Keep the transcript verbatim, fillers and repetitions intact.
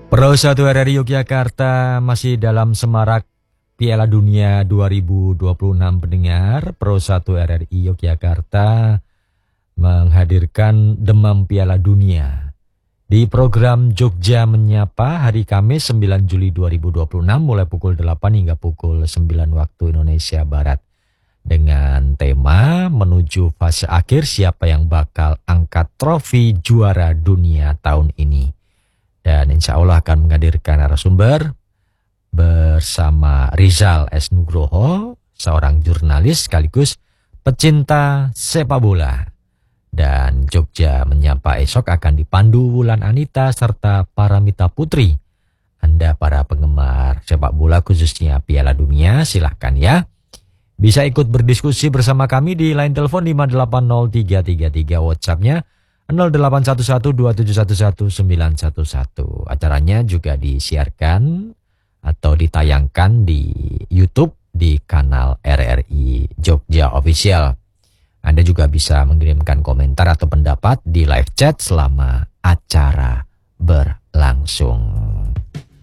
Pro satu R R I Yogyakarta masih dalam semarak Piala Dunia dua ribu dua puluh enam pendengar. Pro satu R R I Yogyakarta menghadirkan Demam Piala Dunia di program Jogja Menyapa hari Kamis sembilan Juli dua ribu dua puluh enam mulai pukul delapan hingga pukul sembilan waktu Indonesia Barat dengan tema menuju fase akhir siapa yang bakal angkat trofi juara dunia tahun ini. Dan insya Allah akan menghadirkan narasumber bersama Rizal S. Nugroho, seorang jurnalis sekaligus pecinta sepak bola. Dan Jogja Menyapa esok akan dipandu Wulan Anita serta Paramita Putri. Anda para penggemar sepak bola khususnya Piala Dunia silahkan ya. Bisa ikut berdiskusi bersama kami di line telepon lima delapan nol tiga tiga tiga, WhatsApp-nya nol delapan satu satu dua tujuh satu satu sembilan satu satu. Acaranya juga disiarkan atau ditayangkan di YouTube di kanal R R I Jogja Official. Anda juga bisa mengirimkan komentar atau pendapat di live chat selama acara berlangsung.